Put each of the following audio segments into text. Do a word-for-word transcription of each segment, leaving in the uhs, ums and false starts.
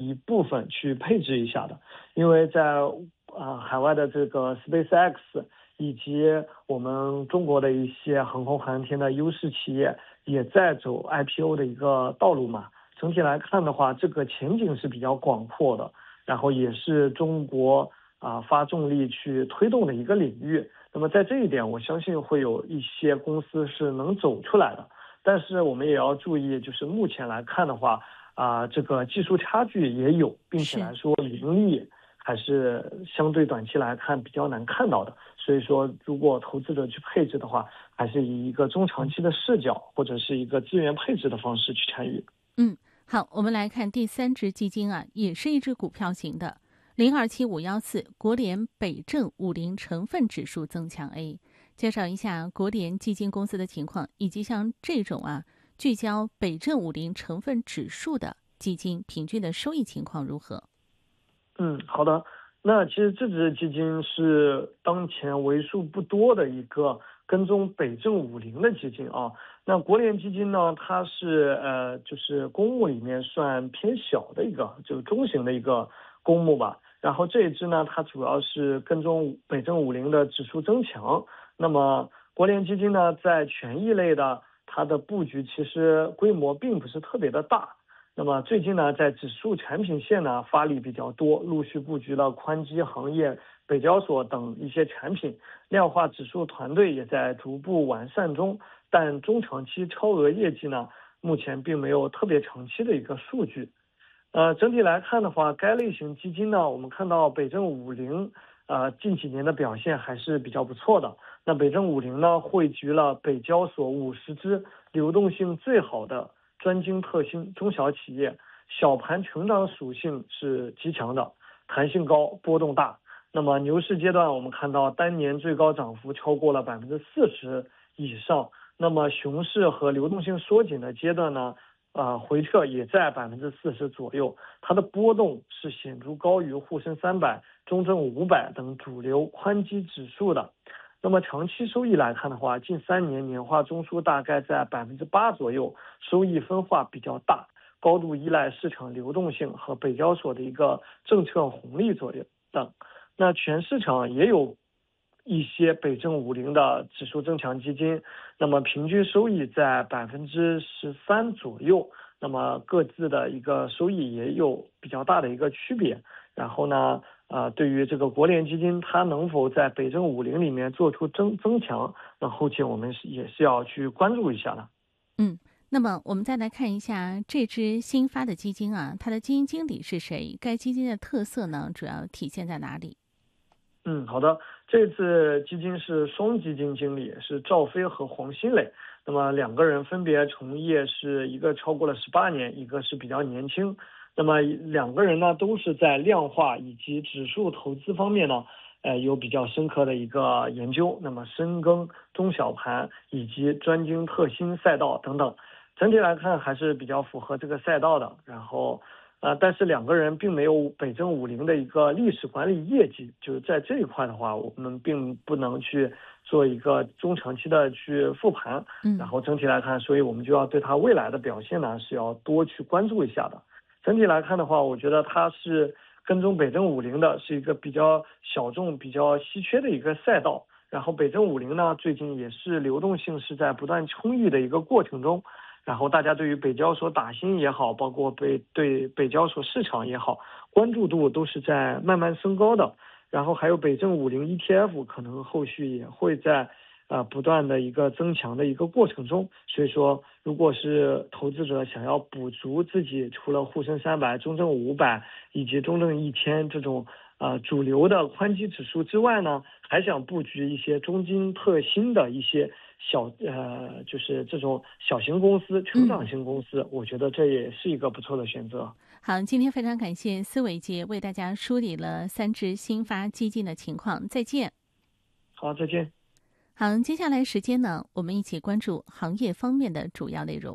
一部分去配置一下的，因为在啊、呃、海外的这个 SpaceX 以及我们中国的一些航空航天的优势企业也在走 I P O 的一个道路嘛。整体来看的话，这个前景是比较广阔的，然后也是中国啊、呃、发重力去推动的一个领域。那么在这一点，我相信会有一些公司是能走出来的。但是我们也要注意，就是目前来看的话，啊、呃，这个技术差距也有，并且来说盈利还是相对短期来看比较难看到的。所以说，如果投资者去配置的话，还是以一个中长期的视角或者是一个资源配置的方式去参与。 嗯，好，我们来看第三只基金啊，也是一只股票型的，零二七五幺四国联北证五零成分指数增强 A。介绍一下国联基金公司的情况，以及像这种啊聚焦北证五零成分指数的基金平均的收益情况如何？ 嗯，好的。那其实这只基金是当前为数不多的一个跟踪北证五零的基金啊。那国联基金呢，它是呃就是公募里面算偏小的一个，就是中型的一个公募吧。然后这一支呢，它主要是跟踪北证五零的指数增强。那么国联基金呢，在权益类的它的布局其实规模并不是特别的大。那么最近呢，在指数产品线呢发力比较多，陆续布局了宽基行业、北交所等一些产品，量化指数团队也在逐步完善中。但中长期超额业绩呢，目前并没有特别长期的一个数据。呃，整体来看的话，该类型基金呢，我们看到北证五零，呃，近几年的表现还是比较不错的。那北证五零呢，汇聚了北交所五十只流动性最好的专精特新中小企业，小盘成长属性是极强的，弹性高，波动大。那么牛市阶段，我们看到单年最高涨幅超过了百分之四十以上。那么熊市和流动性缩紧的阶段呢，呃，回撤也在百分之四十左右，它的波动是显著高于沪深三百、中证五百等主流宽基指数的。那么长期收益来看的话，近三年年化中枢大概在百分之八左右，收益分化比较大，高度依赖市场流动性和北交所的一个政策红利作用等。那全市场也有一些北证五零的指数增强基金，那么平均收益在百分之十三左右，那么各自的一个收益也有比较大的一个区别。然后呢，呃，对于这个国联基金，它能否在北证五零里面做出增增强，那后期我们也是要去关注一下的。 嗯，那么我们再来看一下这支新发的基金啊，它的基金经理是谁？该基金的特色呢，主要体现在哪里？ 嗯，好的。这次基金是双基金经理，是赵飞和黄新磊。那么两个人分别从业是一个超过了十八年，一个是比较年轻。那么两个人呢，都是在量化以及指数投资方面呢，呃，有比较深刻的一个研究。那么深耕中小盘以及专精特新赛道等等，整体来看还是比较符合这个赛道的。然后。呃，但是两个人并没有北证五零的一个历史管理业绩，就是在这一块的话，我们并不能去做一个中长期的去复盘。 嗯， 然后整体来看，所以我们就要对它未来的表现呢是要多去关注一下的。整体来看的话，我觉得它是跟踪北证五零的，是一个比较小众、比较稀缺的一个赛道。然后北证五零呢，最近也是流动性是在不断充裕的一个过程中。然后大家对于北交所打新也好，包括北对北交所市场也好，关注度都是在慢慢升高的。然后还有北证五零 E T F 可能后续也会在呃不断的一个增强的一个过程中。所以说，如果是投资者想要补足自己除了沪深三百、中证五百以及中证一千这种呃主流的宽基指数之外呢，还想布局一些中精特新的一些。小呃，就是这种小型公司、成长型公司、嗯，我觉得这也是一个不错的选择。 好，今天非常感谢司伟杰为大家梳理了三只新发基金的情况。再见。 好，再见。 好，接下来时间呢，我们一起关注行业方面的主要内容。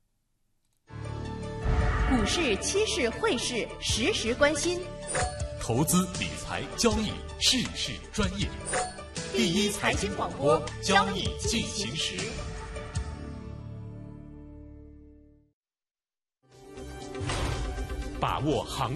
股市、期市、汇市，时时关心。 投资理财交易，事事专业。第一财经广播，交易进行时。把握行